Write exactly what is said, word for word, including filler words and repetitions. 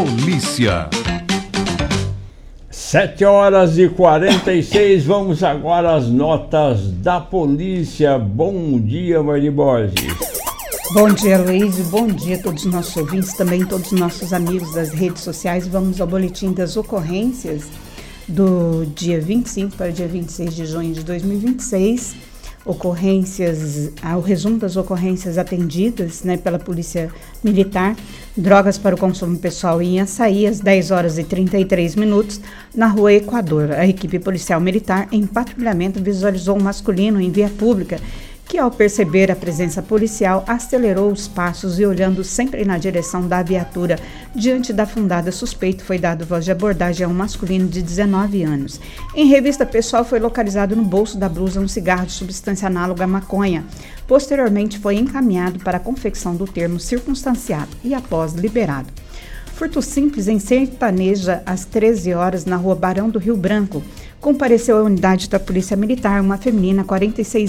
Polícia. Sete horas e quarenta e seis, vamos agora às notas da polícia. Bom dia, Marli Borges. Bom dia, Luiz, bom dia a todos os nossos ouvintes, também todos os nossos amigos das redes sociais. Vamos ao boletim das ocorrências do dia vinte e cinco para o dia vinte e seis de junho de dois mil e vinte e seis. Ocorrências, o resumo das ocorrências atendidas, né, pela Polícia Militar. Drogas para o consumo pessoal em Açaí, às dez horas e trinta e três minutos, na rua Equador. A equipe policial militar, em patrulhamento, visualizou um masculino em via pública que, ao perceber a presença policial, acelerou os passos e, olhando sempre na direção da viatura. Diante da fundada suspeita, foi dado voz de abordagem a um masculino de dezenove anos. Em revista pessoal, foi localizado no bolso da blusa um cigarro de substância análoga à maconha. Posteriormente, foi encaminhado para a confecção do termo circunstanciado e, após, liberado. Furto simples em Sertaneja, às treze horas, na rua Barão do Rio Branco. Compareceu à unidade da Polícia Militar uma feminina, quarenta e seis